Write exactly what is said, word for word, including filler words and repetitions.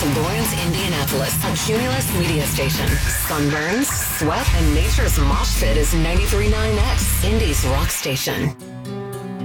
to Lawrence, Indianapolis, a Cumulus media station. Sunburns, sweat, and nature's mosh pit is ninety-three point nine X, Indy's rock station.